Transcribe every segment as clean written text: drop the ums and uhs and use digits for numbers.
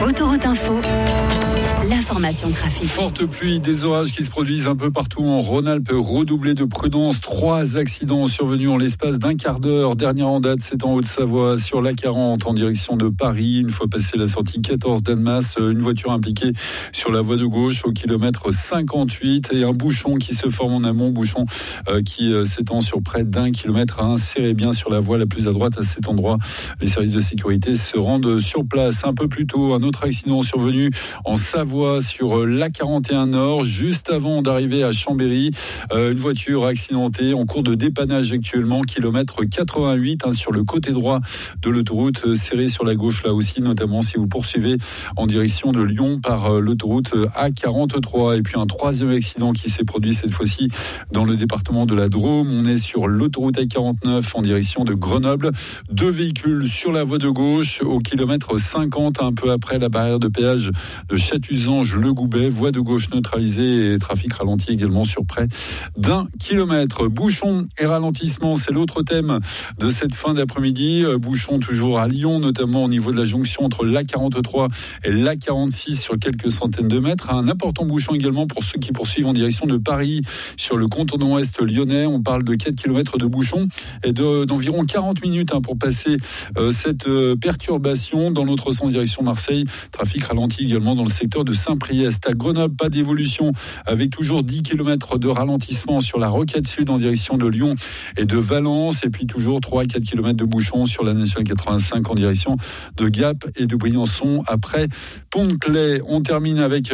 Autoroute Info, l'information trafic. Forte pluie, des orages qui se produisent un peu partout en Rhône-Alpes. Redoublez de prudence. 3 accidents survenus en l'espace d'un quart d'heure. Dernière en date, c'est en Haute-Savoie, sur l'A40, en direction de Paris. Une fois passé la sortie 14 d'Annemasse, une voiture impliquée sur la voie de gauche au kilomètre 58 et un bouchon qui se forme en amont, bouchon qui s'étend sur près d'1 kilomètre à insérer bien sur la voie la plus à droite à cet endroit. Les services de sécurité se rendent sur place. Un peu plus tôt, un autre accident survenu en Savoie sur l'A41 Nord, juste avant d'arriver à Chambéry. Une voiture accidentée en cours de dépannage actuellement, kilomètre 88 sur le côté droit de l'autoroute, serré sur la gauche là aussi, notamment si vous poursuivez en direction de Lyon par l'autoroute A43. Et puis un troisième accident qui s'est produit cette fois-ci dans le département de la Drôme. On est sur l'autoroute A49 en direction de Grenoble. 2 véhicules sur la voie de gauche au kilomètre 50, un peu après la barrière de péage de Chatuzange-le-Goubet. Voie de gauche neutralisée et trafic ralenti également sur près d'1 kilomètre. Bouchons et ralentissement, c'est l'autre thème de cette fin d'après-midi. Bouchons toujours à Lyon, notamment au niveau de la jonction entre l'A43 et l'A46 sur quelques centaines de mètres. Un important bouchon également pour ceux qui poursuivent en direction de Paris sur le contournement ouest lyonnais. On parle de 4 km de bouchons et d'environ 40 minutes pour passer cette perturbation dans l'autre sens direction Marseille. Trafic ralenti également dans le secteur de Saint-Priest. À Grenoble, pas d'évolution avec toujours 10 km de ralentissement sur la Rocade Sud en direction de Lyon et de Valence. Et puis toujours 3 à 4 km de bouchons sur la nationale 85 en direction de Gap et de Briançon après Pont-de-Clay. On termine avec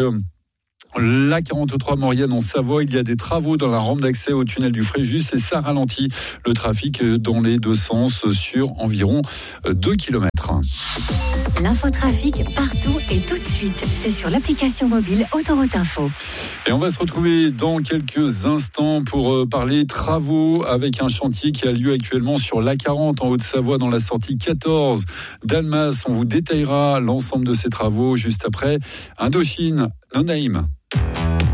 l'A43 Maurienne en Savoie. Il y a des travaux dans la rampe d'accès au tunnel du Fréjus et ça ralentit le trafic dans les deux sens sur environ 2 km. L'infotrafic partout et tout de suite. C'est sur l'application mobile Autoroute Info. Et on va se retrouver dans quelques instants pour parler travaux avec un chantier qui a lieu actuellement sur l'A40 en Haute-Savoie dans la sortie 14 d'Annemasse. On vous détaillera l'ensemble de ces travaux juste après Indochine, No Name.